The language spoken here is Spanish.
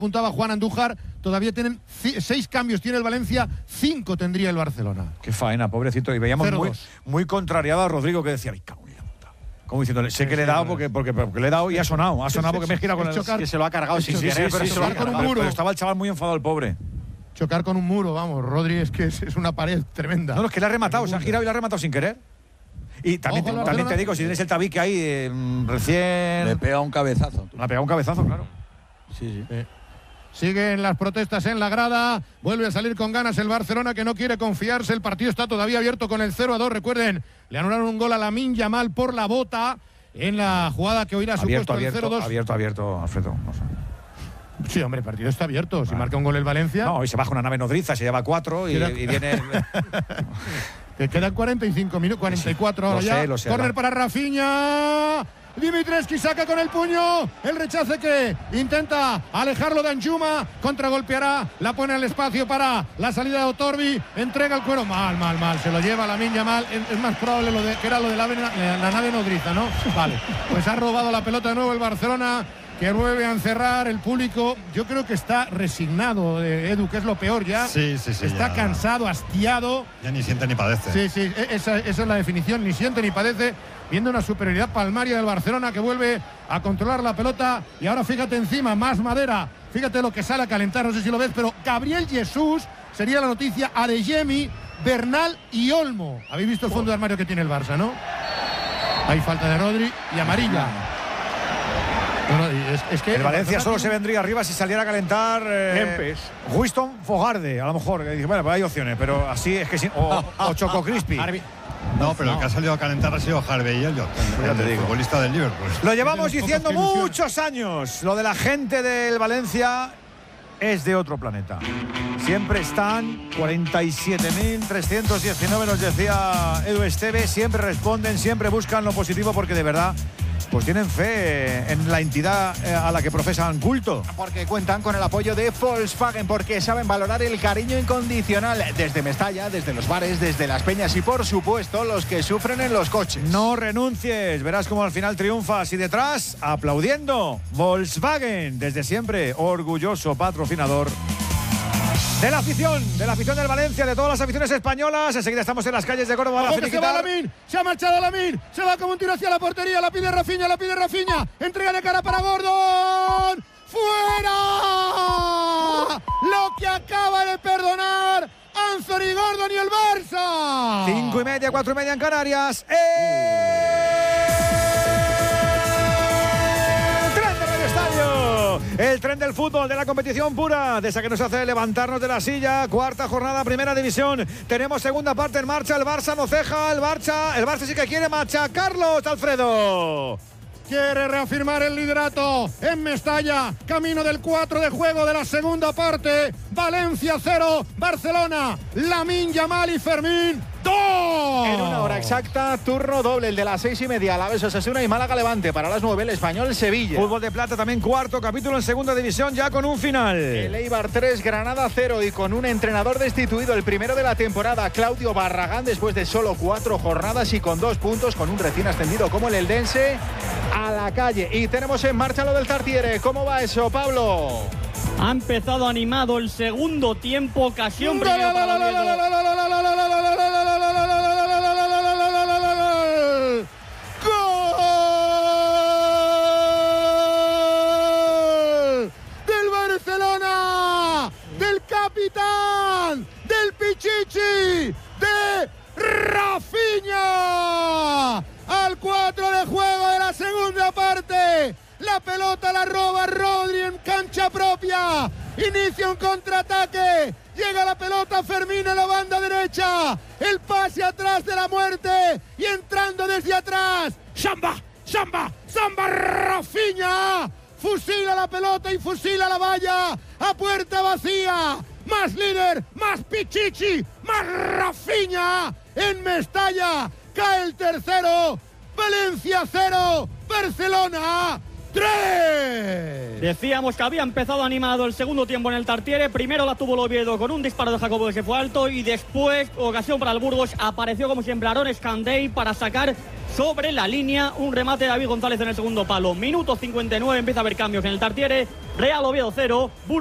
Apuntaba Juan Andújar, todavía tienen 6 cambios, tiene el Valencia, 5 tendría el Barcelona. Qué faena, pobrecito. Y veíamos muy contrariado a Rodrigo, que decía, ¡ay, cago en la puta! Como diciéndole, sé que le he dado porque le he dado y ha sonado porque me he girado con el... Que se lo ha cargado sin querer, pero chocar con un muro. Pero estaba el chaval muy enfadado, el pobre. Chocar con un muro, vamos, Rodri es que es una pared tremenda. No, es que le ha rematado, se ha girado y le ha rematado sin querer. Y también te digo, si tienes el tabique ahí recién... Le pega un cabezazo. Le ha pegado un cabezazo, claro. Sí. Siguen las protestas en la grada. Vuelve a salir con ganas el Barcelona, que no quiere confiarse. El partido está todavía abierto con el 0-2. Recuerden, le anularon un gol a Lamine Yamal por la bota en la jugada que hoy ha supuesto el 0-2. Abierto, Alfredo. No sé. Sí, hombre, el partido está abierto. Si marca un gol el Valencia... No, hoy se baja una nave nodriza, se lleva 4 y viene... Que quedan 45 minutos, 44 ahora ya. Lo sé. Córner para Rafinha. Dimitrescu saca con el puño. El rechace que intenta alejarlo de Anjuma. Contragolpeará. La pone al espacio para la salida de Otorbi. Entrega el cuero. Mal. Se lo lleva Lamine Yamal. Es más probable que era lo de la nave nodriza, ¿no? Vale. Pues ha robado la pelota de nuevo el Barcelona, que vuelve a encerrar el público. Yo creo que está resignado, Edu, que es lo peor ya. Sí. Está ya cansado, hastiado. Ya ni siente ni padece. Sí, esa es la definición. Ni siente ni padece. Viendo una superioridad palmaria del Barcelona, que vuelve a controlar la pelota. Y ahora fíjate encima, más madera. Fíjate lo que sale a calentar, no sé si lo ves, pero Gabriel Jesús sería la noticia. Adeyemi, Bernal y Olmo. Habéis visto el fondo de armario que tiene el Barça, ¿no? Hay falta de Rodri y amarilla. Bueno, es que el Valencia solo se vendría arriba si saliera a calentar Winston Fogarde, a lo mejor. Bueno, pues hay opciones, pero así es que sí. O Choco Crispy. No, pero el que ha salido a calentar ha sido Harvey Elliott, el futbolista del Liverpool. Lo llevamos diciendo muchos años. Lo de la gente del Valencia es de otro planeta. Siempre están 47.319, nos decía Edu Esteve. Siempre responden, siempre buscan lo positivo, porque de verdad pues tienen fe en la entidad a la que profesan culto. Porque cuentan con el apoyo de Volkswagen, porque saben valorar el cariño incondicional desde Mestalla, desde los bares, desde las peñas y, por supuesto, los que sufren en los coches. No renuncies, verás cómo al final triunfas. Y detrás, aplaudiendo, Volkswagen, desde siempre orgulloso patrocinador de la afición del Valencia, de todas las aficiones españolas. Enseguida estamos en las calles de Córdoba. Se va Lamine, se ha marchado Lamine, se va como un tiro hacia la portería, la pide Rafinha, entrega de cara para Gordon. ¡Fuera! Lo que acaba de perdonar Anthony Gordon y el Barça. 5:30, 4:30 en Canarias. El tren del fútbol, de la competición pura, de esa que nos hace levantarnos de la silla. Cuarta jornada, primera división. Tenemos segunda parte en marcha. El Barça no ceja. El Barça sí que quiere machacarlos, Alfredo. Quiere reafirmar el liderato en Mestalla. Camino del 4 de juego de la segunda parte. Valencia 0, Barcelona. Lamine Yamal y Fermín 2. En una hora exacta, turno doble, el de las 6:30. Alavés Osasuna y Málaga Levante. Para las 9, el Español Sevilla. Fútbol de plata también, cuarto capítulo en segunda división, ya con un final. El Eibar 3, Granada 0, y con un entrenador destituido, el primero de la temporada, Claudio Barragán, después de solo 4 jornadas y con 2 puntos, con un recién ascendido como el Eldense a la calle. Y tenemos en marcha lo del Tartiere. ¿Cómo va eso, Pablo? Ha empezado animado el segundo tiempo, ocasión primero para ¡Gol del Barcelona! ¡Del capitán! ¡Del Pichichi! ¡De Rafinha! Al 4 de juego de la segunda parte. La pelota la roba Rodri en cancha propia. Inicia un contraataque. Llega la pelota Fermín en la banda derecha. El pase atrás de la muerte. Y entrando desde atrás. Samba Rafinha. Fusila la pelota y fusila la valla. A puerta vacía. Más líder, más Pichichi, más Rafinha. En Mestalla cae el tercero. Valencia 0, Barcelona 3. Decíamos que había empezado animado el segundo tiempo en el Tartiere. Primero la tuvo el Oviedo con un disparo de Jacobo que se fue alto y después, ocasión para el Burgos, apareció como siempre Aaron Escandey para sacar sobre la línea un remate de David González en el segundo palo. Minuto 59, empieza a haber cambios en el Tartiere. Real Oviedo 0.